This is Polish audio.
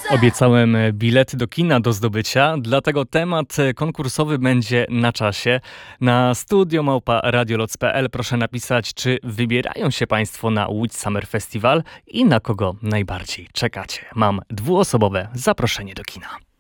Obiecałem bilety do kina do zdobycia, dlatego temat konkursowy będzie na czasie. Na studio@radioloc.pl proszę napisać, czy wybierają się Państwo na Łódź Summer Festival i na kogo najbardziej czekacie. Mam dwuosobowe zaproszenie do kina.